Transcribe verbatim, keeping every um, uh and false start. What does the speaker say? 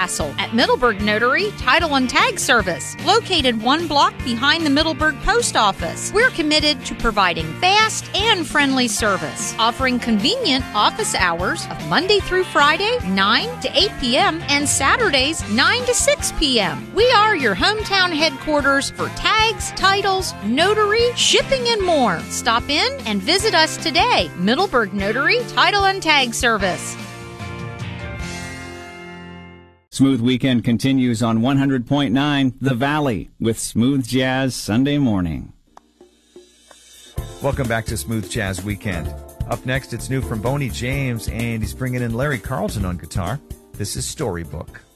hassle at Middleburg Notary Title and Tag Service, located one block behind the Middleburg Post Office. We're committed to providing fast and friendly service, offering convenient office hours of Monday through Friday, nine to eight p.m., and Saturdays, nine to six p.m. We are your hometown headquarters for tags, titles, notary, shipping, and more. Stop in and visit us today. Middleburg Notary Title and Tag Service. Smooth Weekend continues on one hundred point nine The Valley with Smooth Jazz Sunday morning. Welcome back to Smooth Jazz Weekend. Up next, it's new from Boney James, and he's bringing in Larry Carlton on guitar. This is Storybook.